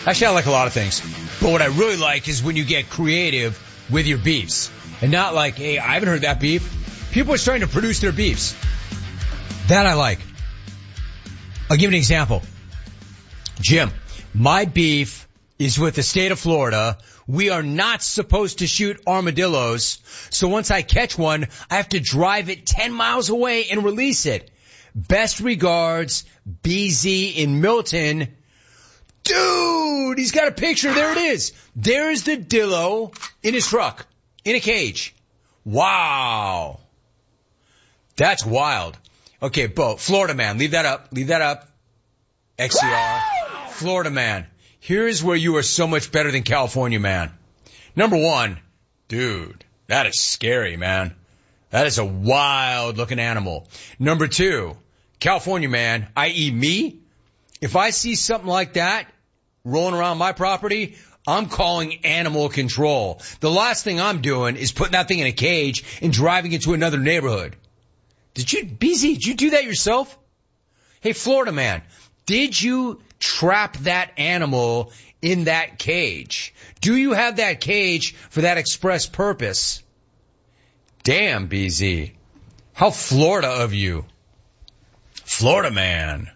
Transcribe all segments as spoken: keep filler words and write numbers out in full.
Actually, I like a lot of things. But what I really like is when you get creative with your beefs. And not like, hey, I haven't heard that beef. People are starting to produce their beefs. That I like. I'll give you an example. Jim, my beef is with the state of Florida. We are not supposed to shoot armadillos. So once I catch one, I have to drive it ten miles away and release it. Best regards, B Z in Milton. Dude, he's got a picture. There it is. There's the dillo in his truck, in a cage. Wow. That's wild. Okay, Bo, Florida man, leave that up. Leave that up. X C R. Florida man. Here's where you are so much better than California man. Number one, dude, that is scary, man. That is a wild looking animal. Number two, California man, that is me, if I see something like that rolling around my property, I'm calling animal control. The last thing I'm doing is putting that thing in a cage and driving it to another neighborhood. Did you, B Z, did you do that yourself? Hey, Florida man, did you trap that animal in that cage? Do you have that cage for that express purpose? Damn, B Z. How Florida of you. Florida man.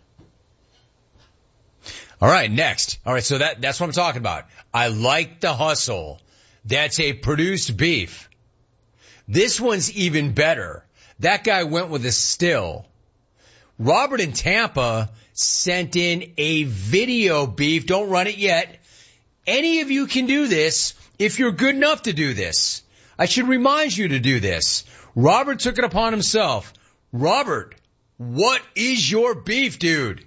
All right, next. All right, so that that's what I'm talking about. I like the hustle. That's a produced beef. This one's even better. That guy went with a still. Robert in Tampa sent in a video beef. Don't run it yet. Any of you can do this if you're good enough to do this. I should remind you to do this. Robert took it upon himself. Robert, what is your beef, dude?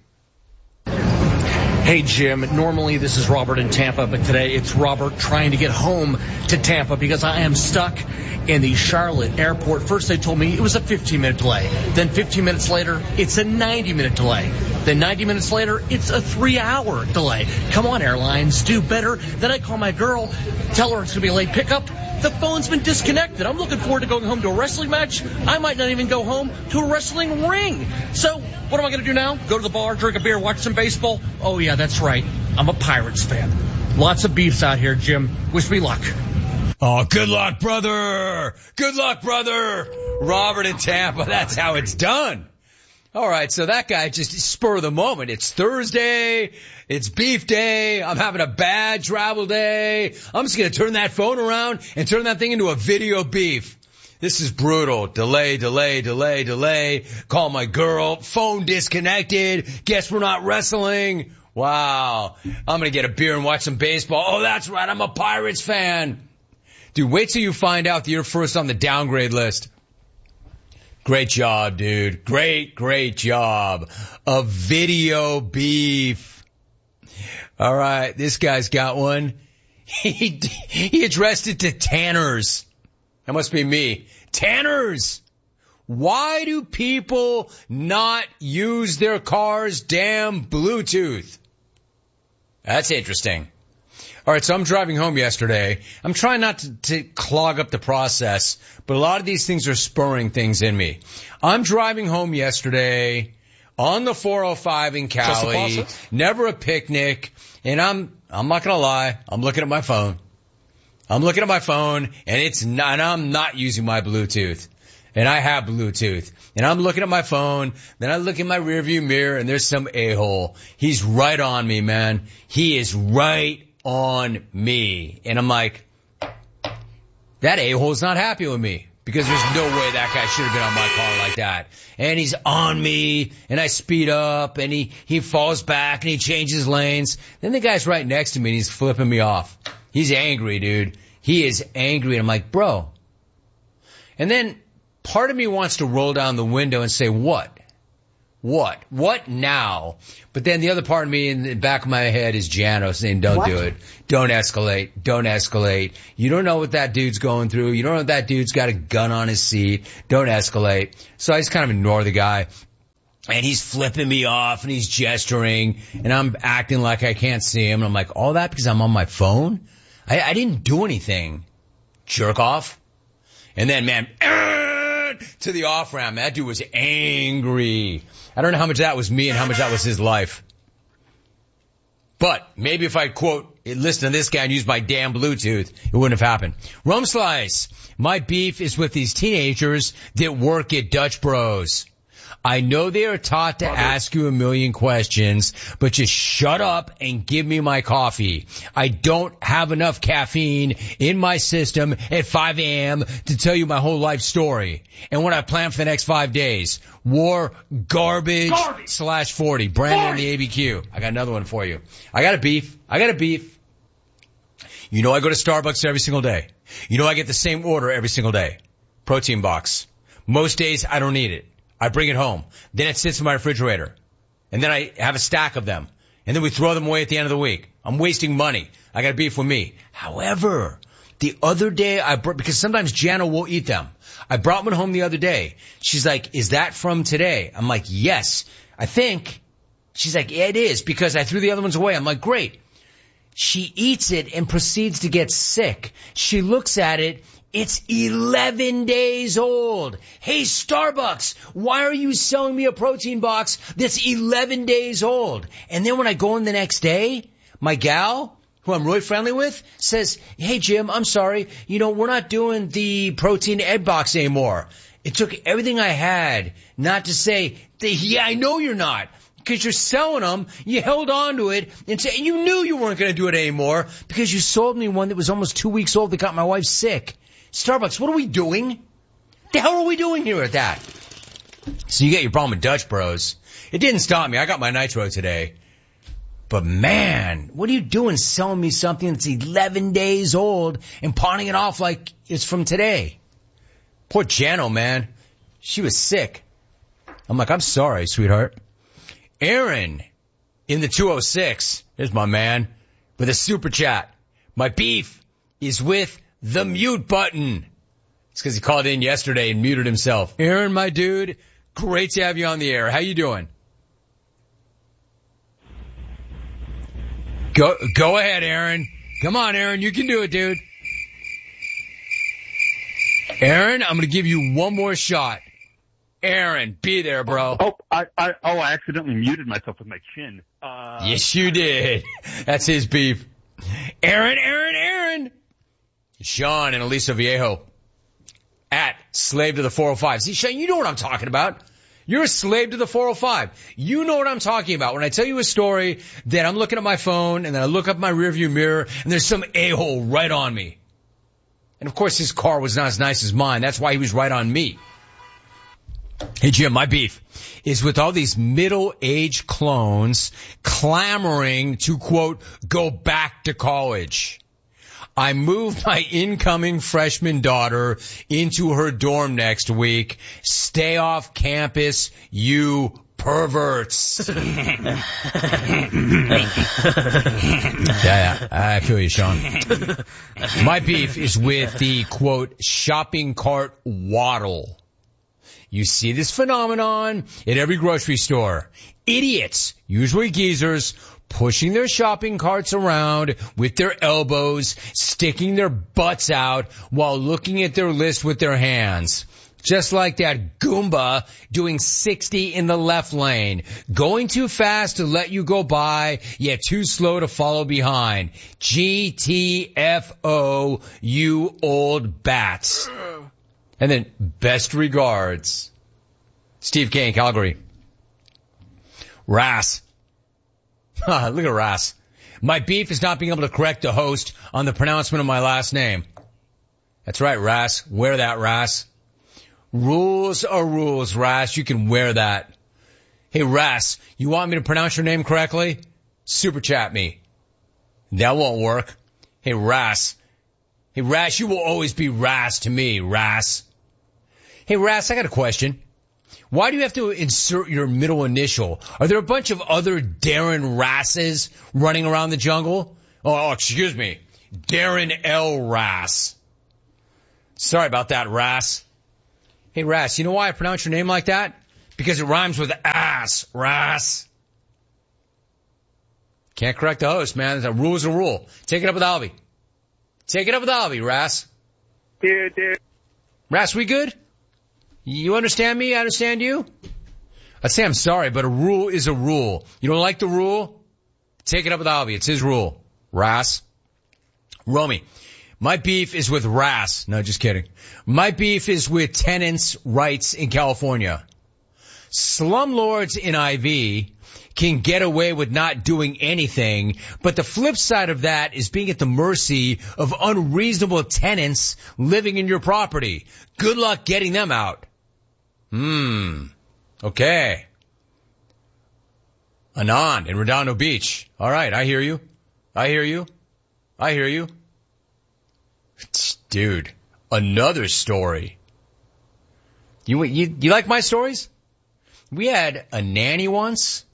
Hey, Jim, normally this is Robert in Tampa, but today it's Robert trying to get home to Tampa because I am stuck in the Charlotte airport. First they told me it was a fifteen minute delay. Then fifteen minutes later, it's a ninety minute delay. Then ninety minutes later, it's a three hour delay. Come on, airlines, do better. Then I call my girl, tell her it's going to be a late pickup. The phone's been disconnected. I'm looking forward to going home to a wrestling match. I might not even go home to a wrestling ring. So what am I going to do now? Go to the bar, drink a beer, watch some baseball? Oh, yeah, that's right. I'm a Pirates fan. Lots of beefs out here, Jim. Wish me luck. Oh, good luck, brother. Good luck, brother. Robert in Tampa. That's how it's done. All right, so that guy just spur of the moment. It's Thursday. It's beef day. I'm having a bad travel day. I'm just going to turn that phone around and turn that thing into a video beef. This is brutal. Delay, delay, delay, delay. Call my girl. Phone disconnected. Guess we're not wrestling. Wow. I'm going to get a beer and watch some baseball. Oh, that's right. I'm a Pirates fan. Dude, wait till you find out that you're first on the downgrade list. Great job, dude. Great, great job. A video beef. All right, this guy's got one. He, he addressed it to Tanners. That must be me. Tanners! Why do people not use their car's damn Bluetooth? That's interesting. All right, so I'm driving home yesterday. I'm trying not to, to clog up the process, but a lot of these things are spurring things in me. I'm driving home yesterday on the four oh five in Cali, never a picnic, and I'm I'm not gonna lie, I'm looking at my phone. I'm looking at my phone, and it's not, and I'm not using my Bluetooth. And I have Bluetooth. And I'm looking at my phone, then I look in my rearview mirror, and there's some a-hole. He's right on me, man. He is right on me. And I'm like, that a-hole's not happy with me because there's no way that guy should have been on my car like that. And he's on me, and I speed up, and he, he falls back, and he changes lanes. Then the guy's right next to me, and he's flipping me off. He's angry, dude. He is angry. And I'm like, bro. And then part of me wants to roll down the window and say, what? What? What now? But then the other part of me in the back of my head is Jano saying, don't what? do it. Don't escalate. Don't escalate. You don't know what that dude's going through. You don't know if that dude's got a gun on his seat. Don't escalate. So I just kind of ignore the guy. And he's flipping me off and he's gesturing and I'm acting like I can't see him. And I'm like, all that because I'm on my phone? I, I didn't do anything. Jerk off. And then, man, to the off-ramp. That dude was angry. I don't know how much that was me and how much that was his life. But maybe if I quote, listen to this guy and use my damn Bluetooth, it wouldn't have happened. Rome Slice. My beef is with these teenagers that work at Dutch Bros. I know they are taught to ask you a million questions, but just shut up and give me my coffee. I don't have enough caffeine in my system at five a.m. to tell you my whole life story and what I plan for the next five days. War garbage, garbage. slash forty. Brandon in the A B Q. I got another one for you. I got a beef. I got a beef. You know I go to Starbucks every single day. You know I get the same order every single day. Protein box. Most days I don't need it. I bring it home. Then it sits in my refrigerator. And then I have a stack of them. And then we throw them away at the end of the week. I'm wasting money. I got beef with me. However, the other day I brought, because sometimes Jana will eat them. I brought one home the other day. She's like, is that from today? I'm like, yes, I think. She's like, yeah, it is, because I threw the other ones away. I'm like, great. She eats it and proceeds to get sick. She looks at it. It's eleven days old. Hey, Starbucks, why are you selling me a protein box that's eleven days old? And then when I go in the next day, my gal, who I'm really friendly with, says, hey, Jim, I'm sorry. You know, we're not doing the protein egg box anymore. It took everything I had not to say, yeah, I know you're not. Because you're selling them, you held on to it, and say, you knew you weren't going to do it anymore because you sold me one that was almost two weeks old that got my wife sick. Starbucks, what are we doing? The hell are we doing here at that? So you get your problem with Dutch Bros. It didn't stop me. I got my nitro today. But man, what are you doing selling me something that's eleven days old and pawning it off like it's from today? Poor Jano, man. She was sick. I'm like, I'm sorry, sweetheart. Aaron in the two oh six, there's my man, with a super chat. My beef is with the mute button. It's because he called in yesterday and muted himself. Aaron, my dude, great to have you on the air. How you doing? Go, go ahead, Aaron. Come on, Aaron. You can do it, dude. Aaron, I'm going to give you one more shot. Aaron, be there, bro. Oh, I, I, oh, I accidentally muted myself with my chin. Uh, yes, you did. That's his beef. Aaron, Aaron, Aaron. Sean and Aliso Viejo at Slave to the four oh five. See, Sean, you know what I'm talking about. You're a slave to the four oh five. You know what I'm talking about. When I tell you a story that I'm looking at my phone and then I look up my rearview mirror and there's some a-hole right on me. And of course his car was not as nice as mine. That's why he was right on me. Hey, Jim, my beef is with all these middle-aged clones clamoring to, quote, go back to college. I moved my incoming freshman daughter into her dorm next week. Stay off campus, you perverts. yeah, yeah, I feel you, Sean. My beef is with the, quote, shopping cart waddle. You see this phenomenon at every grocery store. Idiots, usually geezers, pushing their shopping carts around with their elbows, sticking their butts out while looking at their list with their hands. Just like that Goomba doing sixty in the left lane. Going too fast to let you go by, yet too slow to follow behind. G T F O, you old bats. And then, best regards, Steve K in Calgary. Rass. Look at Rass. My beef is not being able to correct the host on the pronouncement of my last name. That's right, Rass. Wear that, Rass. Rules are rules, Rass. You can wear that. Hey, Rass, you want me to pronounce your name correctly? Super chat me. That won't work. Hey, Rass. Hey, Rass, you will always be Rass to me, Rass. Hey, Rass, I got a question. Why do you have to insert your middle initial? Are there a bunch of other Darren Rasses running around the jungle? Oh, excuse me. Darren L. Rass. Sorry about that, Rass. Hey, Rass, you know why I pronounce your name like that? Because it rhymes with ass, Rass. Can't correct the host, man. A rule is a rule. Take it up with Albie. Take it up with Albie, Rass. Dude, dude. Rass, we good? You understand me? I understand you? I'd say I'm sorry, but a rule is a rule. You don't like the rule? Take it up with Alvy. It's his rule. Ras. Romy. My beef is with Ras. No, just kidding. My beef is with tenants' rights in California. Slumlords in I V can get away with not doing anything, but the flip side of that is being at the mercy of unreasonable tenants living in your property. Good luck getting them out. Hmm. Okay. Anand in Redondo Beach. All right, I hear you. I hear you. I hear you. Dude, another story. You, you, you like my stories? We had a nanny once.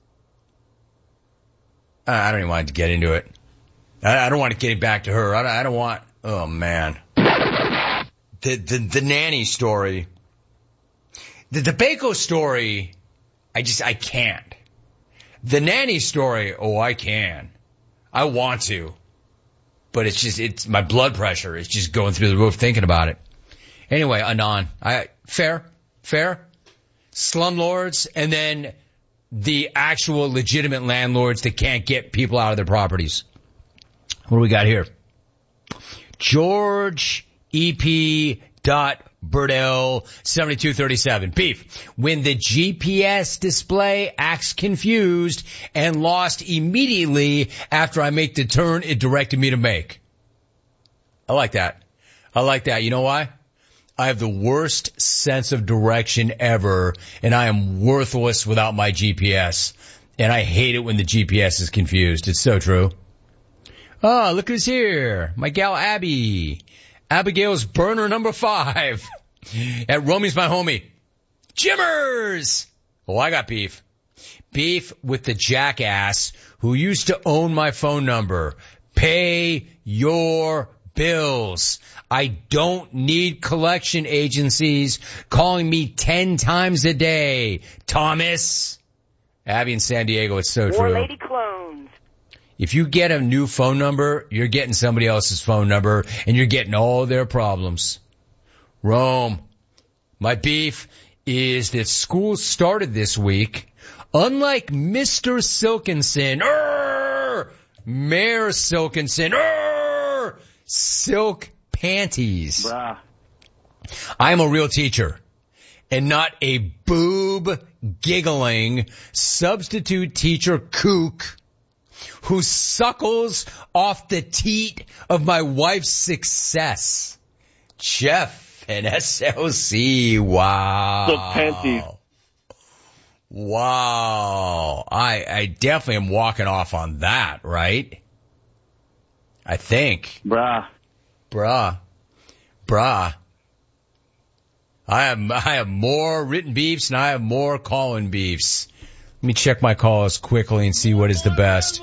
I don't even want to get into it. I, I don't want to get it back to her. I don't, I don't want, oh man. The, the, the nanny story. The, the Baco story, I just, I can't. The nanny story, oh, I can. I want to. But it's just, it's, my blood pressure is just going through the roof thinking about it. Anyway, Anon, I, fair, fair. Slumlords, and then the actual legitimate landlords that can't get people out of their properties. What do we got here? George E P dot Burdell seventy-two thirty-seven. Beef. When the G P S display acts confused and lost immediately after I make the turn it directed me to make. I like that. I like that. You know why? I have the worst sense of direction ever, and I am worthless without my G P S. And I hate it when the G P S is confused. It's so true. Oh, look who's here. My gal Abby. Abigail's burner number five. At Romy's my homie. Jimmers! Oh, I got beef. Beef with the jackass who used to own my phone number. Pay your bills. I don't need collection agencies calling me ten times a day. Thomas. Abby in San Diego, it's so true. Or Lady Clones. If you get a new phone number, you're getting somebody else's phone number, and you're getting all their problems. Rome. My beef is that school started this week. Unlike Mister Silkinson, er, Mayor Silkinson, er, silk panties. Bruh. I am a real teacher and not a boob giggling substitute teacher kook who suckles off the teat of my wife's success. Jeff and S L C. Wow. Silk panties. Wow. I, I definitely am walking off on that, right? I think. Bruh. Bruh. Bruh. I have, I have more written beefs and I have more call-in beefs. Let me check my calls quickly and see what is the best.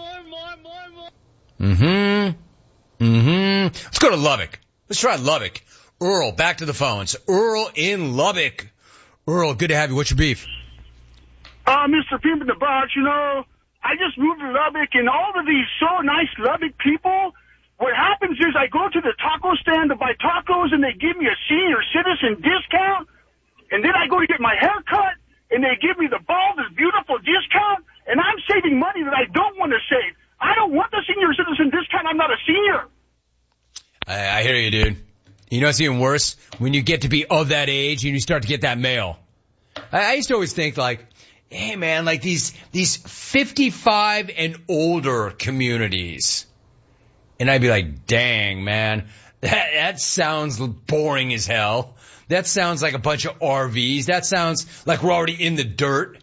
Mm-hmm. Mm-hmm. Let's go to Lubbock. Let's try Lubbock. Earl, back to the phones. Earl in Lubbock. Earl, good to have you. What's your beef? Uh, Mister Pimp in the Box, you know, I just moved to Lubbock, and all of these so nice Lubbock people, what happens is I go to the taco stand to buy tacos, and they give me a senior citizen discount, and then I go to get my hair cut, and they give me the bald is beautiful discount, and I'm saving money that I don't want to save. I don't want the senior citizen discount. I'm not a senior. I, I hear you, dude. You know what's even worse? When you get to be of that age and you start to get that mail. I, I used to always think like, hey man, like these, these fifty-five and older communities. And I'd be like, dang man, that, that sounds boring as hell. That sounds like a bunch of R Vs. That sounds like we're already in the dirt.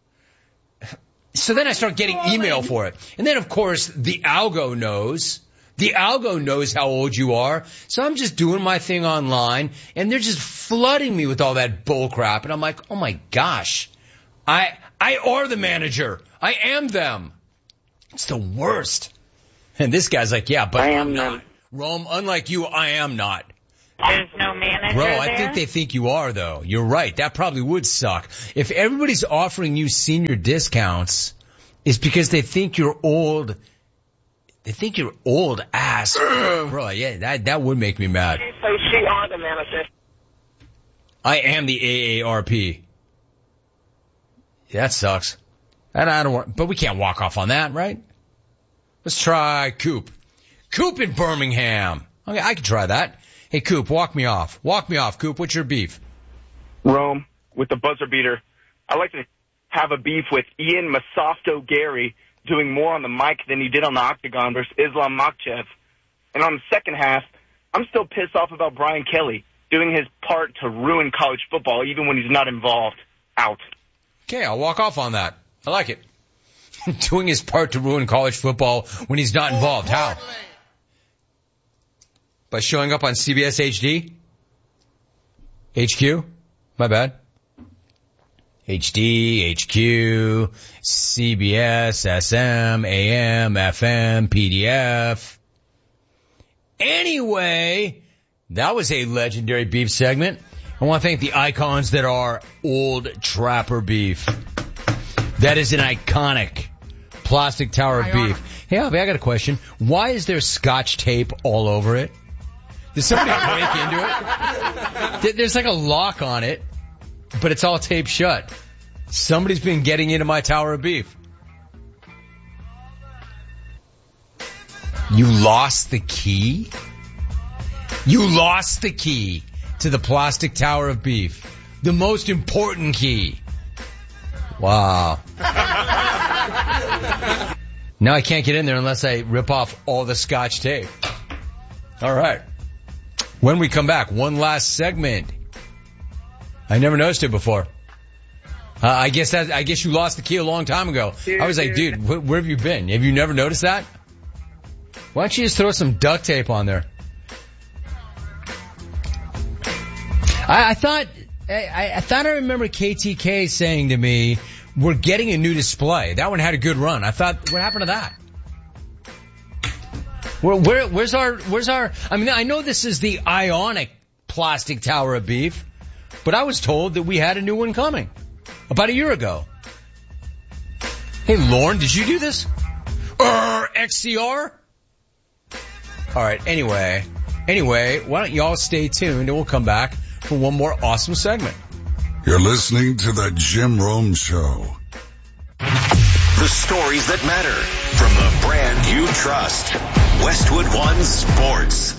So then I start getting email for it. And then of course the algo knows. The algo knows how old you are. So I'm just doing my thing online and they're just flooding me with all that bull crap. And I'm like, oh my gosh. I, I are the manager. I am them. It's the worst. And this guy's like, yeah, but I am I'm not. them. Rome, unlike you, I am not. There's no manager Bro, there? I think they think you are, though. You're right. That probably would suck. If everybody's offering you senior discounts, it's because they think you're old. They think you're old ass. Bro, yeah, that, that would make me mad. So she are the manager. I am the A A R P. Yeah, that sucks. And I don't want, but we can't walk off on that, right? Let's try Coop. Coop in Birmingham. Okay, I can try that. Hey, Coop, walk me off. Walk me off, Coop. What's your beef? Rome, with the buzzer beater. I like to have a beef with Ian Masofto Gary doing more on the mic than he did on the octagon versus Islam Makhachev. And on the second half, I'm still pissed off about Brian Kelly doing his part to ruin college football even when he's not involved. Out. Okay, I'll walk off on that. I like it. Doing his part to ruin college football when he's not involved. How? By showing up on C B S H D? H Q? My bad. H D, H Q, C B S, S M, A M, F M, P D F. Anyway, that was a legendary beef segment. I want to thank the icons that are Old Trapper Beef. That is an iconic plastic tower of beef. Hey, Alvy, I got a question. Why is there Scotch tape all over it? Did somebody break into it? There's like a lock on it, but it's all taped shut. Somebody's been getting into my tower of beef. You lost the key? You lost the key to the plastic tower of beef. The most important key. Wow. Now I can't get in there unless I rip off all the Scotch tape. All right. When we come back, one last segment. I never noticed it before. Uh, I guess that, I guess you lost the key a long time ago. I was like, dude, wh- where have you been? Have you never noticed that? Why don't you just throw some duct tape on there? I, I thought, I, I thought I remember K T K saying to me, we're getting a new display. That one had a good run. I thought, what happened to that? Where, where, where's our, where's our, I mean, I know this is the Ionic plastic tower of beef, but I was told that we had a new one coming about a year ago. Hey, Lauren, did you do this? Er, X C R? Alright, anyway, anyway, why don't y'all stay tuned and we'll come back for one more awesome segment. You're listening to the Jim Rome Show. The stories that matter from the brand you trust. Westwood One Sports.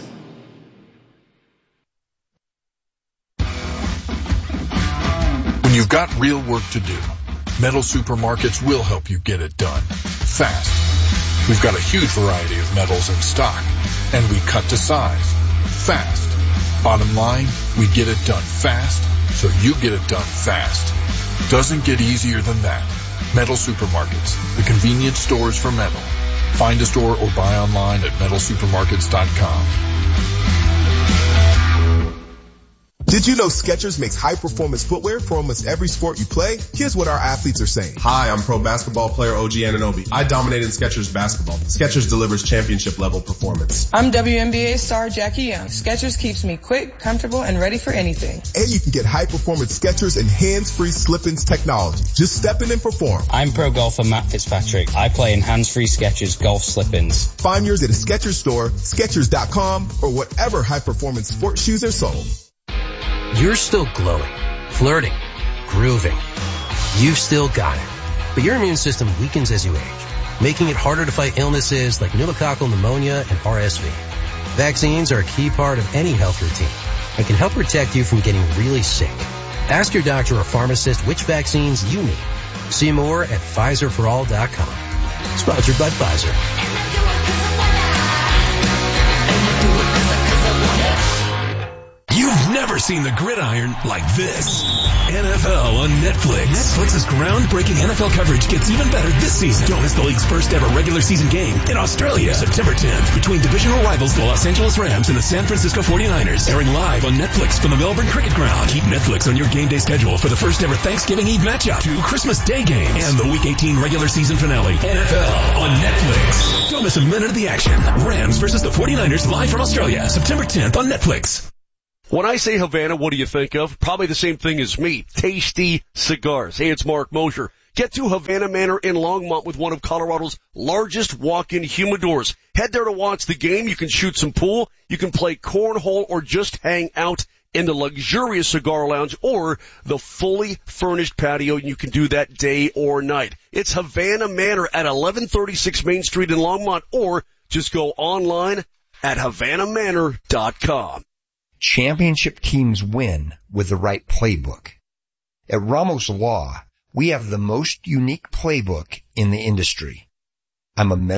When you've got real work to do, Metal Supermarkets will help you get it done fast. We've got a huge variety of metals in stock, and we cut to size fast. Bottom line, we get it done fast, so you get it done fast. Doesn't get easier than that. Metal Supermarkets, the convenience stores for metal. Find a store or buy online at metal supermarkets dot com. Did you know Skechers makes high-performance footwear for almost every sport you play? Here's what our athletes are saying. Hi, I'm pro basketball player O G Anunoby. I dominate in Skechers basketball. Skechers delivers championship-level performance. I'm W N B A star Jackie Young. Skechers keeps me quick, comfortable, and ready for anything. And you can get high-performance Skechers and hands-free slip-ins technology. Just step in and perform. I'm pro golfer Matt Fitzpatrick. I play in hands-free Skechers golf slip-ins. Find yours at a Skechers store, Skechers dot com, or whatever high-performance sports shoes are sold. You're still glowing, flirting, grooving. You've still got it. But your immune system weakens as you age, making it harder to fight illnesses like pneumococcal pneumonia and R S V. Vaccines are a key part of any health routine and can help protect you from getting really sick. Ask your doctor or pharmacist which vaccines you need. See more at Pfizer for all dot com. Sponsored by Pfizer. You've never seen the gridiron like this. N F L on Netflix. Netflix's groundbreaking N F L coverage gets even better this season. Don't miss the league's first ever regular season game in Australia, September tenth, between divisional rivals the Los Angeles Rams and the San Francisco forty-niners. Airing live on Netflix from the Melbourne Cricket Ground. Keep Netflix on your game day schedule for the first ever Thanksgiving Eve matchup, two Christmas Day games, and the Week eighteen regular season finale. N F L on Netflix. Don't miss a minute of the action. Rams versus the forty-niners live from Australia, September tenth on Netflix. When I say Havana, what do you think of? Probably the same thing as me. Tasty cigars. Hey, it's Mark Mosher. Get to Havana Manor in Longmont with one of Colorado's largest walk-in humidors. Head there to watch the game. You can shoot some pool. You can play cornhole or just hang out in the luxurious cigar lounge or the fully furnished patio. You can do that day or night. It's Havana Manor at eleven thirty-six Main Street in Longmont, or just go online at havana manor dot com. Championship teams win with the right playbook. At Ramos Law, we have the most unique playbook in the industry. I'm a